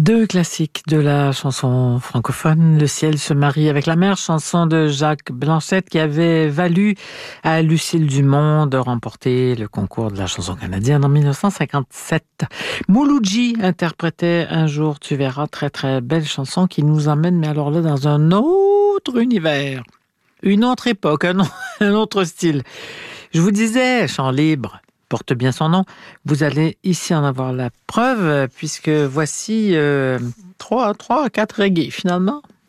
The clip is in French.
Deux classiques de la chanson francophone, Le ciel se marie avec la mer, chanson de Jacques Blanchette qui avait valu à Lucille Dumont de remporter le concours de la chanson canadienne en 1957. Mouloudji interprétait Un jour tu verras, très très belle chanson qui nous emmène, mais alors là, dans un autre univers, une autre époque, un autre style. Je vous disais, chant libre porte bien son nom. Vous allez ici en avoir la preuve, puisque voici 3 à 4 reggae, finalement.